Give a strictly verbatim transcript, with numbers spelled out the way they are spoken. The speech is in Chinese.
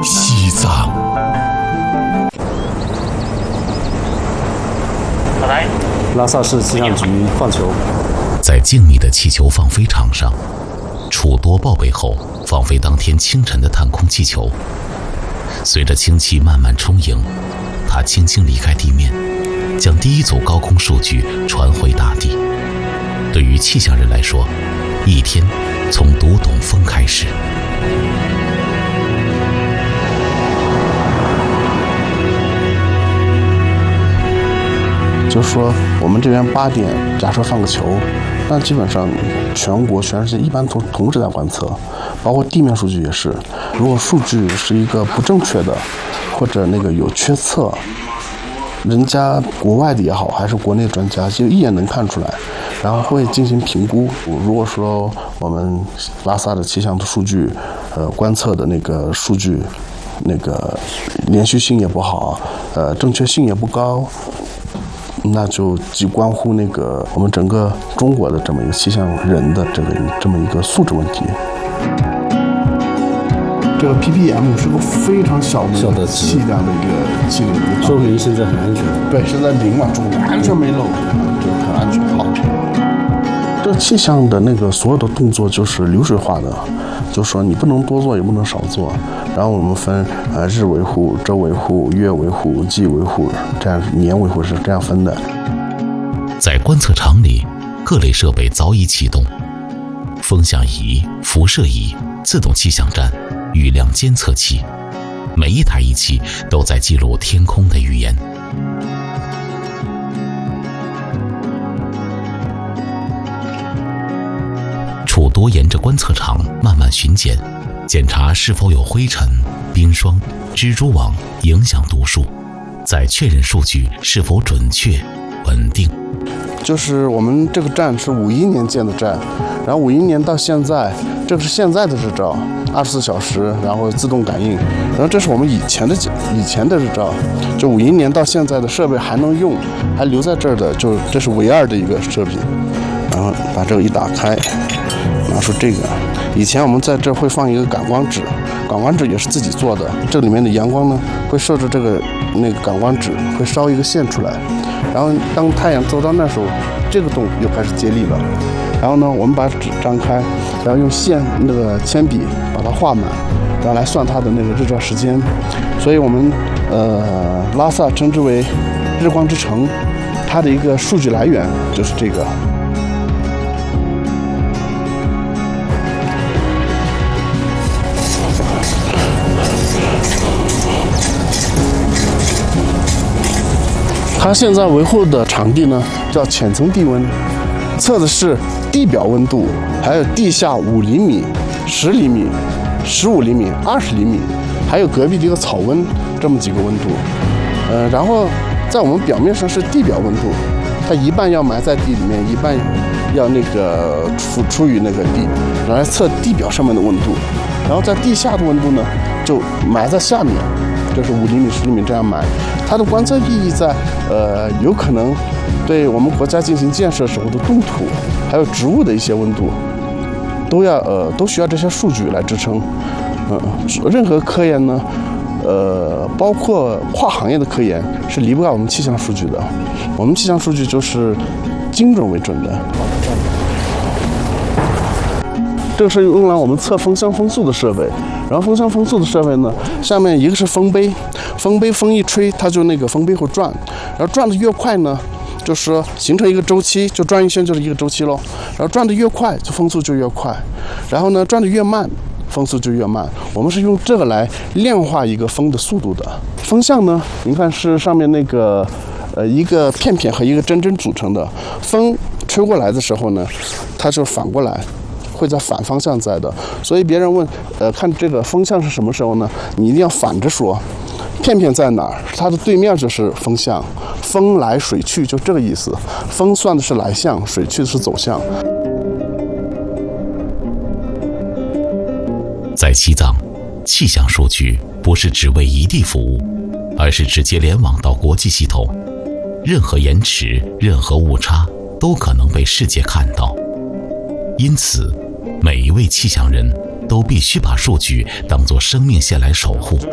西藏。 拉萨市气象局放球。 在静谧的气球放飞场上，楚多报备后放飞当天清晨的探空气球。随着氢气慢慢充盈，它轻轻离开地面，将第一组高空数据传回大地。对于气象人来说，一天从读懂风开始。 就是说，我们这边八点假设放个球，那基本上全国全世界一般同同时在观测，包括地面数据也是。如果数据是一个不正确的，或者那个有缺测，人家国外的也好，还是国内专家，就一眼能看出来，然后会进行评估。如果说我们拉萨的气象的数据，呃，观测的那个数据，那个连续性也不好，呃，正确性也不高。那就既关乎那个我们整个中国的这么一个气象人的这个这么一个素质问题。这个 P P M 是个非常小的小的气量的一个气流， 说明现在很安全。 对，现在零嘛，中完全没漏，就很安全。好，这个气象的那个所有的动作就是流水化的，就是说你不能多做，也不能少做。然后我们分呃日维护、周维护、月维护、季维护，这样年维护是这样分的。 在观测场里，各类设备早已启动，风向仪、辐射仪、自动气象站、雨量监测器，每一台仪器都在记录天空的语言。楚多沿着观测场慢慢巡检，检查是否有灰尘、冰霜、蜘蛛网影响读数，再确认数据是否准确、稳定。 就是我们这个站是五一年建的站，然后五一年到现在，这个是现在的日照，二十四小时，然后自动感应。然后这是我们以前的以前的日照，就五一年到现在的设备还能用，还留在这儿的，就这是唯二的一个设备。然后把这个一打开，拿出这个。以前我们在这会放一个感光纸，感光纸也是自己做的。这里面的阳光呢，会顺着这个那个感光纸会烧一个线出来，然后当太阳走到那时候，这个洞又开始接力了。然后呢，我们把纸张开，然后用线那个铅笔把它画满，然后来算它的那个日照时间。所以我们呃拉萨称之为日光之城，它的一个数据来源就是这个。它现在维护的场地呢叫浅层地温，测的是地表温度，还有地下五厘米、十厘米、十五厘米、二十厘米，还有隔壁的一个草温，这么几个温度。呃，然后在我们表面上是地表温度，它一半要埋在地里面，一半要那个出出于那个地，来测地表上面的温度。然后在地下的温度呢，就埋在下面。就是五厘米、十厘米这样埋，它的观测意义在，呃，有可能对我们国家进行建设时候的冻土，还有植物的一些温度，都要呃都需要这些数据来支撑。嗯、呃，任何科研呢，呃，包括跨行业的科研是离不开我们气象数据的。我们气象数据就是精准为准的。这个是用来我们测风向风速的设备，然后风向风速的设备呢，下面一个是风杯，风杯风一吹，它就那个风杯会转，然后转的越快呢，就是说形成一个周期，就转一圈就是一个周期咯。然后转的越快，就风速就越快，然后呢转的越慢，风速就越慢。我们是用这个来量化一个风的速度的。风向呢，您看是上面那个呃一个片片和一个针针组成的，风吹过来的时候呢，它就反过来。会在反方向在的，所以别人问，呃，看这个风向是什么时候呢？你一定要反着说，片片在哪儿？它的对面就是风向，风来水去，就这个意思。风算的是来向，水去的是走向。 在西藏，气象数据不是只为一地服务，而是直接联网到国际系统，任何延迟、任何误差都可能被世界看到。因此，每一位气象人都必须把数据当作生命线来守护。